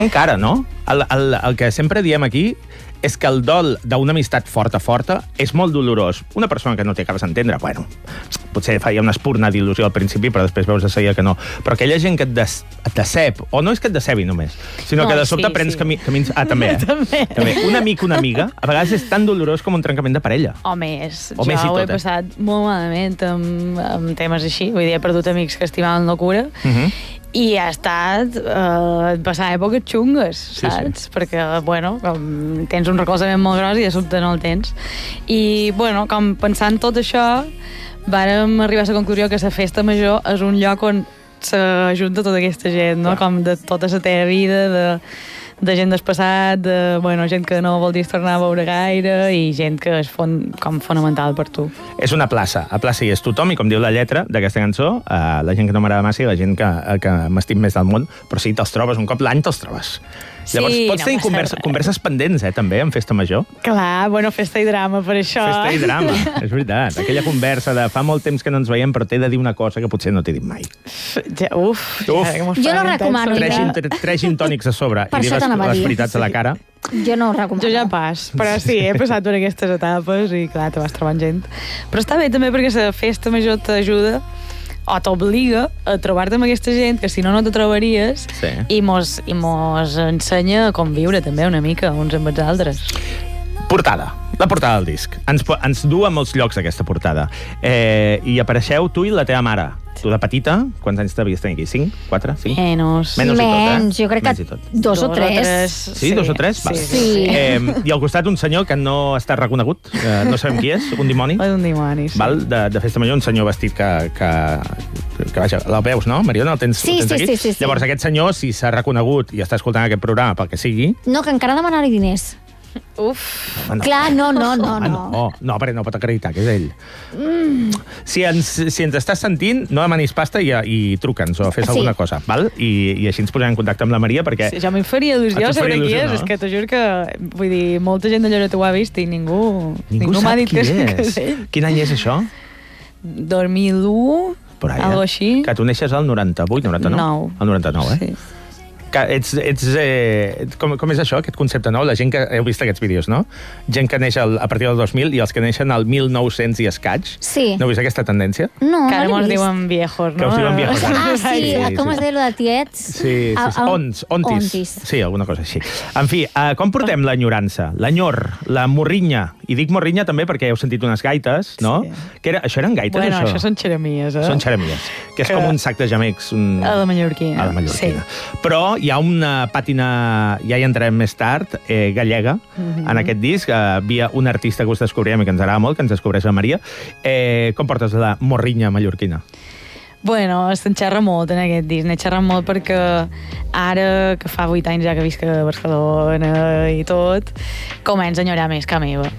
Encara, no? El que sempre diem aquí és que el dol d'una amistat forta és molt dolorós. Una persona que no t'hi acabes d'entendre, bueno, potser feia una espurna d'il·lusió al principi, però després veus de seguida que no. Però aquella gent que et decep, o no és que et decebi només, sinó que de sobte prens camins... Ah, també, també. Un amic, una amiga, a vegades és tan dolorós com un trencament de parella. O més. Jo ho he passat molt malament amb temes així. Vull dir, he perdut amics que estimaven locura, i ha estat passar èpoques xungues, saps? Perquè, bueno, com tens un recolzament molt gros i de sobte no el tens. I, bueno, com pensant tot això, vàrem arribar a la conclusió que la festa major és un lloc on s'ajunta tota aquesta gent, no? Com de tota la teva vida, de gent del passat, de gent que no voldries tornar a veure gaire i gent que és com fonamental per tu. És una plaça. A plaça hi és tothom i, com diu la lletra d'aquesta cançó, la gent que no m'agrada massa i la gent que m'estim més del món, però sí, te'ls trobes un cop l'any, te'ls trobes. Llavors, pots tenir converses pendents, també, en festa major? Clar, festa i drama, per això. Festa i drama, és veritat. Aquella conversa de fa molt temps que no ens veiem, però t'he de dir una cosa que potser no t'he dit mai. Jo no recomano. 3 gin tònics a sobre i digues les veritats a la cara. Jo no ho recomano. Jo ja pas, però sí, he passat per aquestes etapes i, clar, te vas trobant gent. Però està bé també perquè la festa major t'ajuda o t'obliga a trobar-te amb aquesta gent que si no te trobaries i mos ensenya a conviure també una mica uns amb els altres. Portada. La portada del disc. Ens du a molts llocs aquesta portada. I apareixeu tu i la teva mare. Tu de petita, quants anys t'havies tenir aquí? 5? 4? 5? Menys. Menys, jo crec que 2 o 3. Sí, 2 o 3? Sí. I al costat un senyor que no està reconegut, no sabem qui és, un dimoni. Un dimoni, sí. De festa major, un senyor vestit que vaja, la veus, no, Mariona? El tens aquí? Sí. Llavors aquest senyor, si s'ha reconegut i està escoltant aquest programa pel que sigui... No, que encara demanaré diners. Uf. Clar, no. No, perquè no pot acreditar que és ell. Si ens estàs sentint, no demanis pasta i truca'ns o fes alguna cosa, val? I així ens posarem en contacte amb la Maria, perquè... Sí, jo m'hi faria il·lusió saber qui és, és que t'ho juro que... Vull dir, molta gent de Lloret ho ha vist i ningú m'ha dit que és ell. Quin any és això? 2001, algo així. Que tu neixes al 98, 99? Al 99, sí. Com és això, aquest concepte nou? La gent que heu vist aquests vídeos, no? Gent que neix a partir del 2000 i els que neixen al 1900 i escaig. Sí. No heu vist aquesta tendència? No, que ara no mos diuen viejos, no? Que us diuen viejos. Sí, com es deia lo de tiets? Sí. Ontis. Sí, alguna cosa així. En fi, com portem l'enyorança? L'enyor, la morrinya. I dic morrinya també perquè heu sentit unes gaites, no? Això eren gaites, això? Bueno, això són xeremies, Són xeremies, que és com un sac de gemecs. A la mallorquina. Però hi ha una pàtina, ja hi entrarem més tard, gallega, en aquest disc. Havia un artista que us descobrirem i que ens agrada molt, que ens descobreix la Maria. Com portes la morrinya mallorquina? Bueno, se'n xerra molt en aquest disc. N'he xerrat molt perquè ara, que fa 8 anys ja que visc a Barcelona i tot, comença a enyorar més que meva.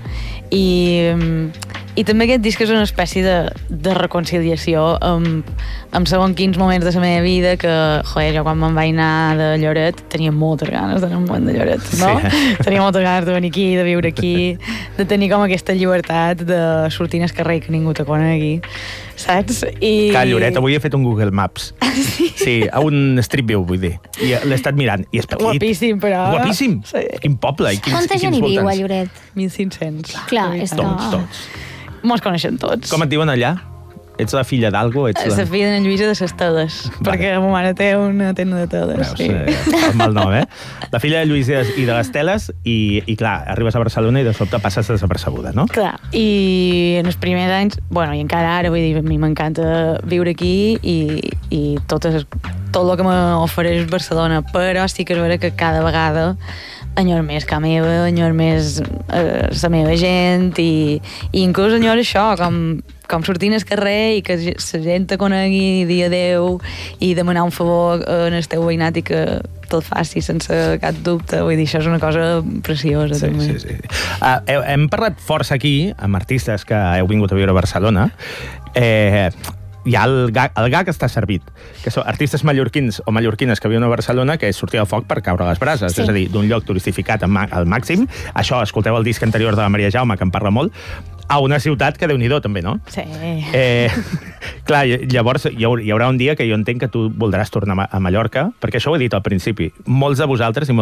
I també aquest disc és una espècie de reconciliació amb segons quins moments de la meva vida que, jo quan me'n vaig anar de Lloret tenia moltes ganes d'anar a de Lloret, no? Sí. Tenia moltes ganes de venir aquí, de viure aquí, de tenir com aquesta llibertat de sortir al carrer i que ningú te conegui, saps? Que a Lloret avui he fet un Google Maps. Sí, a un Street View, vull dir. I l'he estat mirant. I és petit. Guapíssim, però... Guapíssim. Sí. Quin poble i quins voltants. Quanta gent hi viu a Lloret? 1.500. Clar, és que... Tots. Mos coneixen tots. Com et diuen allà? Ets la filla d'algo? La filla d'en Lluïsa de les teles, perquè la meva mare té una tenda de teles. Veus, mal nom, La filla de Lluïsa i de les teles i clar, arribes a Barcelona i de sobte passes desapercebuda, no? Clar, i en els primers anys, i encara ara, vull dir, a mi m'encanta viure aquí i tot el que m'ofereix Barcelona, però sí que és vera que cada vegada enyor més que meva, enyor més la meva gent i inclús enyor això, com sortint al carrer i que la gent te conegui, dir adeu i demanar un favor en el teu veïnat i que te'l faci sense cap dubte. Vull dir, això és una cosa preciosa, també. Sí. Hem parlat força aquí amb artistes que heu vingut a viure a Barcelona. Hi ha el gag està servit, que són artistes mallorquins o mallorquines que viuen a Barcelona, que és sortir al foc per caure a les brases, és a dir, d'un lloc turistificat al màxim. Això, escolteu el disc anterior de la Maria Jaume, que en parla molt. a una ciutat que Déu-n'hi-do, també, no? Sí. Clar, llavors hi haurà un dia que jo entenc que tu voldràs tornar a Mallorca, perquè això ho he dit al principi. Molts de vosaltres i